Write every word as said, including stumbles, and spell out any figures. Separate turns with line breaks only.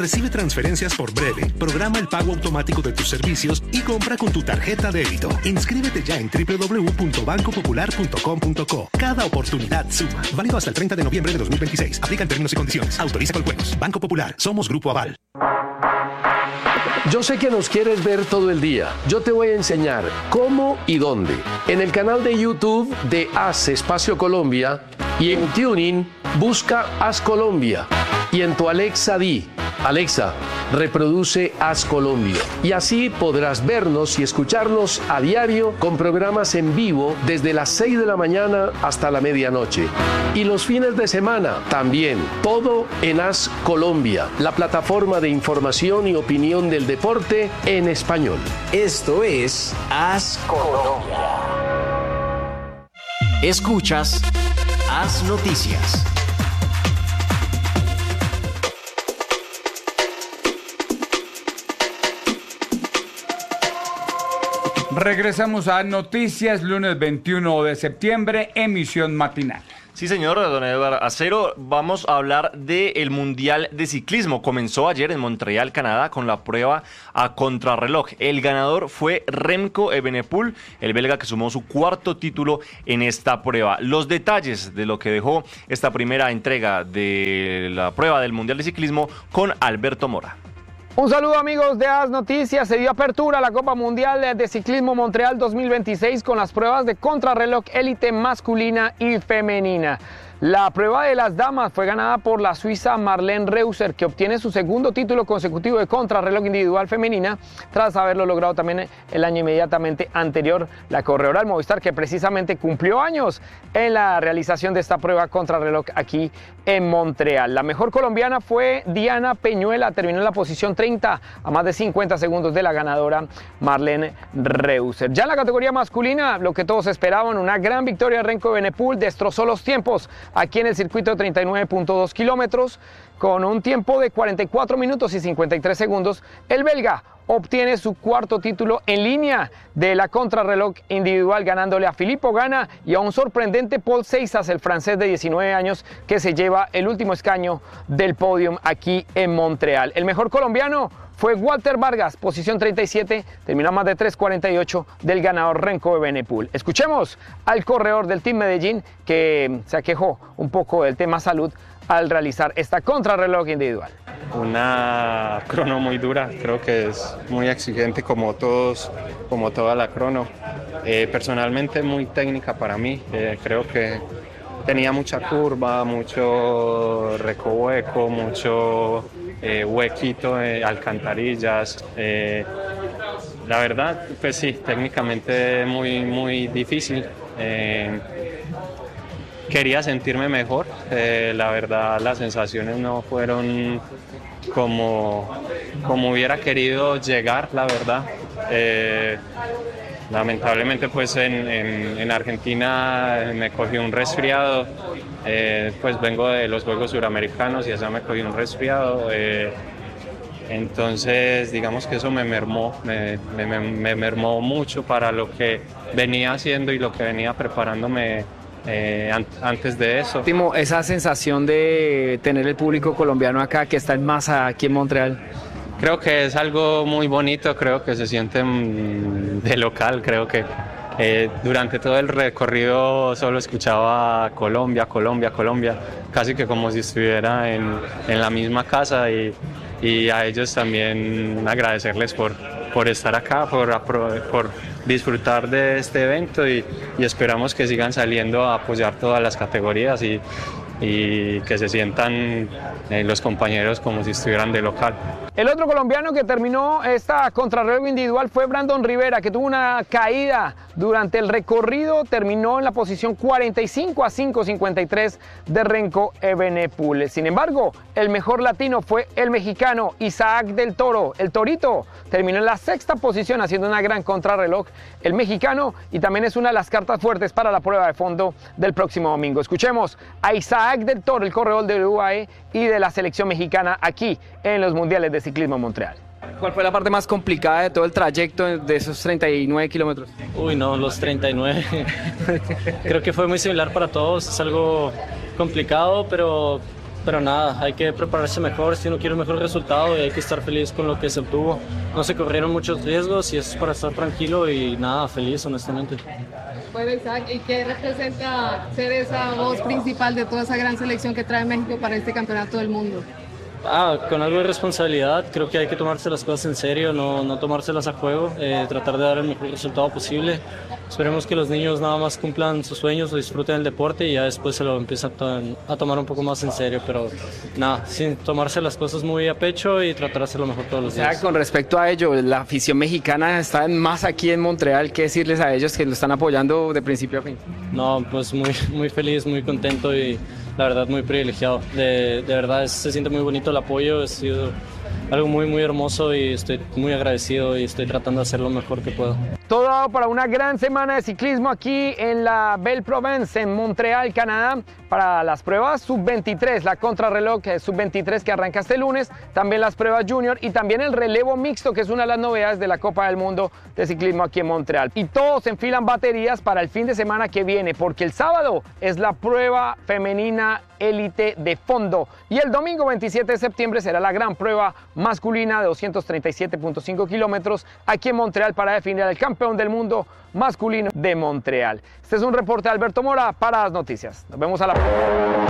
Recibe transferencias por Breve, programa el pago automático de tus servicios y compra con tu tarjeta débito. Inscríbete ya en doble u doble u doble u punto banco popular punto com punto co. Cada oportunidad suma. Válido hasta el treinta de noviembre de dos mil veintiséis. Aplican términos y condiciones. Autoriza con juegos. Banco Popular. Somos Grupo Aval.
Yo sé que nos quieres ver todo el día. Yo te voy a enseñar cómo y dónde. En el canal de YouTube de Haz Espacio Colombia y en TuneIn busca Haz Colombia. Y en tu Alexa di, Alexa, reproduce Haz Colombia. Y así podrás vernos y escucharnos a diario con programas en vivo desde las seis de la mañana hasta la medianoche. Y los fines de semana también. Todo en Haz Colombia, la plataforma de información y opinión del deporte en español.
Esto es Haz Colombia. Escuchas Haz Noticias.
Regresamos a Noticias, lunes veintiuno de septiembre, emisión matinal.
Sí, señor, don Eduardo Acero, vamos a hablar del Mundial de Ciclismo. Comenzó ayer en Montreal, Canadá, con la prueba a contrarreloj. El ganador fue Remco Evenepoel, el belga que sumó su cuarto título en esta prueba. Los detalles de lo que dejó esta primera entrega de la prueba del Mundial de Ciclismo con Alberto Mora.
Un saludo amigos de Haz Noticias. Se dio apertura a la Copa Mundial de Ciclismo Montreal dos mil veintiséis con las pruebas de contrarreloj élite masculina y femenina. La prueba de las damas fue ganada por la suiza Marlene Reusser, que obtiene su segundo título consecutivo de contrarreloj individual femenina, tras haberlo logrado también el año inmediatamente anterior. La corredora del Movistar, que precisamente cumplió años en la realización de esta prueba contrarreloj aquí en Montreal. La mejor colombiana fue Diana Peñuela, terminó en la posición treinta, a más de cincuenta segundos de la ganadora Marlene Reusser. Ya en la categoría masculina, lo que todos esperaban, una gran victoria de Remco Evenepoel, destrozó los tiempos aquí en el circuito de treinta y nueve punto dos kilómetros, con un tiempo de cuarenta y cuatro minutos y cincuenta y tres segundos. El belga obtiene su cuarto título en línea de la contrarreloj individual, ganándole a Filippo Ganna y a un sorprendente Paul Seixas, el francés de diecinueve años, que se lleva el último escaño del podium aquí en Montreal. El mejor colombiano fue Walter Vargas, posición treinta y siete, terminó a más de tres cuarenta y ocho del ganador Remco Evenepoel. Escuchemos al corredor del Team Medellín, que se aquejó un poco del tema salud al realizar esta contrarreloj individual.
Una crono muy dura, creo que es muy exigente como todos, como toda la crono. Eh, personalmente muy técnica para mí, eh, creo que tenía mucha curva, mucho recoveco, mucho eh, huequito, eh, alcantarillas. Eh, la verdad, pues sí, técnicamente muy, muy difícil. Eh, quería sentirme mejor, eh, la verdad las sensaciones no fueron como, como hubiera querido llegar, la verdad. Eh, lamentablemente pues en, en, en Argentina me cogí un resfriado, eh, pues vengo de los Juegos Suramericanos y allá me cogí un resfriado. Eh, Entonces, digamos que eso me mermó, me, me, me mermó mucho para lo que venía haciendo y lo que venía preparándome eh, an antes de eso.
Último, esa sensación de tener el público colombiano acá, que está en masa aquí en Montreal.
Creo que es algo muy bonito, creo que se siente de local, creo que eh, durante todo el recorrido solo escuchaba Colombia, Colombia, Colombia, casi que como si estuviera en, en la misma casa y y a ellos también agradecerles por, por estar acá, por, por disfrutar de este evento y, y esperamos que sigan saliendo a apoyar todas las categorías y, y que se sientan eh, los compañeros como si estuvieran de local.
El otro colombiano que terminó esta contrarreloj individual fue Brandon Rivera, que tuvo una caída durante el recorrido, terminó en la posición cuarenta y cinco a cinco cincuenta y tres de Remco Evenepoel. Sin embargo, el mejor latino fue el mexicano Isaac del Toro, el Torito, terminó en la sexta posición haciendo una gran contrarreloj el mexicano y también es una de las cartas fuertes para la prueba de fondo del próximo domingo. Escuchemos a Isaac del Toro, el corredor del U A E y de la selección mexicana aquí en los Mundiales de Ciclismo Montreal.
¿Cuál fue la parte más complicada de todo el trayecto de esos treinta y nueve kilómetros?
Uy, no, los treinta y nueve. Creo que fue muy similar para todos. Es algo complicado, pero pero nada, hay que prepararse mejor si uno quiere un mejor resultado y hay que estar feliz con lo que se obtuvo. No se corrieron muchos riesgos y eso es para estar tranquilo y nada, feliz honestamente.
Bueno, Isaac, ¿y qué representa ser esa voz principal de toda esa gran selección que trae México para este campeonato del mundo?
Ah, con algo de responsabilidad, creo que hay que tomarse las cosas en serio, no, no tomárselas a juego, eh, tratar de dar el mejor resultado posible. Esperemos que los niños nada más cumplan sus sueños o disfruten el deporte y ya después se lo empiezan a, to a tomar un poco más en serio, pero nada, sin tomarse las cosas muy a pecho y tratar de hacer lo mejor todos los días.
O sea, con respecto a ello, la afición mexicana está más aquí en Montreal, ¿qué decirles a ellos que lo están apoyando de principio a fin?
No, pues muy, muy feliz, muy contento y la verdad muy privilegiado. De, de verdad es, se siente muy bonito el apoyo, ha sido algo muy muy hermoso y estoy muy agradecido y estoy tratando de hacer lo mejor que puedo.
Todo dado para una gran semana de ciclismo aquí en la Belle Province en Montreal, Canadá, para las pruebas sub veintitrés, la contrarreloj sub veintitrés que arranca este lunes, también las pruebas junior y también el relevo mixto, que es una de las novedades de la Copa del Mundo de ciclismo aquí en Montreal. Y todos enfilan baterías para el fin de semana que viene, porque el sábado es la prueba femenina élite de fondo y el domingo veintisiete de septiembre será la gran prueba masculina de doscientos treinta y siete punto cinco kilómetros aquí en Montreal para definir al campeón del mundo masculino de Montreal. Este es un reporte de Alberto Mora para las noticias. Nos vemos a la próxima.